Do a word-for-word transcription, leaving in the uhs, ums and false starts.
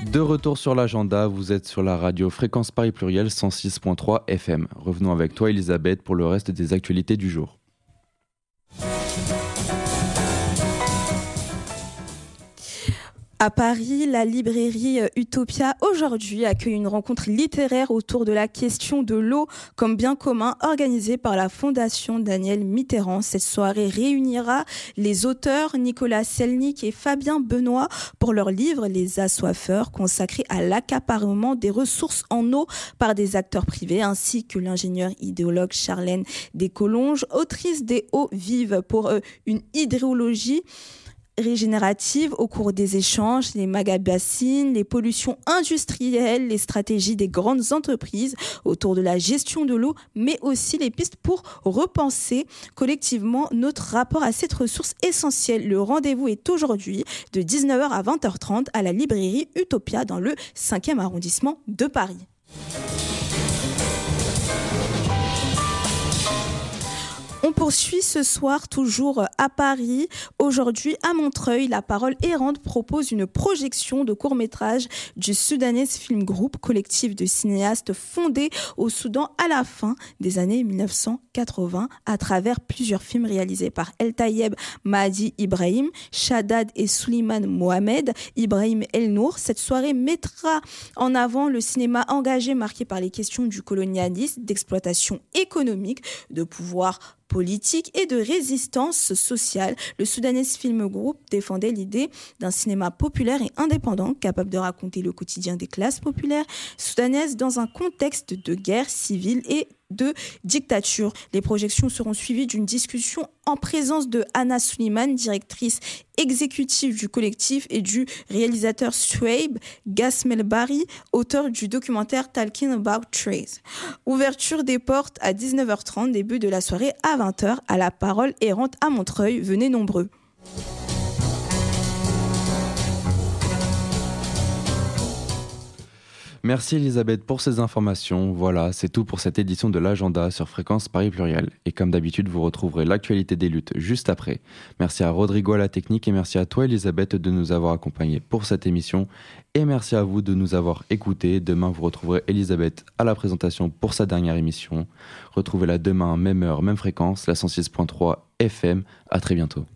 De retour sur l'agenda, vous êtes sur la radio Fréquence Paris Pluriel cent six virgule trois F M. Revenons avec toi Elisabeth pour le reste des actualités du jour. À Paris, la librairie Utopia aujourd'hui accueille une rencontre littéraire autour de la question de l'eau comme bien commun organisée par la Fondation Daniel Mitterrand. Cette soirée réunira les auteurs Nicolas Selnick et Fabien Benoît pour leur livre Les Assoiffeurs, consacré à l'accaparement des ressources en eau par des acteurs privés, ainsi que l'ingénieur idéologue Charlène Descolonges, autrice des Eaux vives pour euh, une hydrologie régénérative. Au cours des échanges, les méga-bassines, les pollutions industrielles, les stratégies des grandes entreprises autour de la gestion de l'eau, mais aussi les pistes pour repenser collectivement notre rapport à cette ressource essentielle. Le rendez-vous est aujourd'hui de dix-neuf heures à vingt heures trente à la librairie Utopia dans le cinquième arrondissement de Paris. On poursuit ce soir toujours à Paris. Aujourd'hui à Montreuil, la Parole Errante propose une projection de court-métrage du Sudanese Film Group, collectif de cinéastes fondé au Soudan à la fin des années dix-neuf cent quatre-vingts à travers plusieurs films réalisés par El Tayeb Mahdi Ibrahim, Shaddad et Suleiman Mohamed, Ibrahim El Nour. Cette soirée mettra en avant le cinéma engagé marqué par les questions du colonialisme, d'exploitation économique, de pouvoir politique et de résistance sociale. Le Sudanese Film Group défendait l'idée d'un cinéma populaire et indépendant, capable de raconter le quotidien des classes populaires soudanaises dans un contexte de guerre civile et de dictature. Les projections seront suivies d'une discussion en présence de Anna Suleiman, directrice exécutive du collectif, et du réalisateur Souaib Gasmelbari, auteur du documentaire Talking About Trees. Ouverture des portes à dix-neuf heures trente, début de la soirée à vingt heures à la Parole Errante à Montreuil. Venez nombreux. Merci Elisabeth pour ces informations. Voilà, c'est tout pour cette édition de l'agenda sur Fréquence Paris Pluriel. Et comme d'habitude, vous retrouverez l'actualité des luttes juste après. Merci à Rodrigo à la technique et merci à toi Elisabeth de nous avoir accompagnés pour cette émission. Et merci à vous de nous avoir écoutés. Demain, vous retrouverez Elisabeth à la présentation pour sa dernière émission. Retrouvez-la demain, même heure, même fréquence, la cent six virgule trois F M. À très bientôt.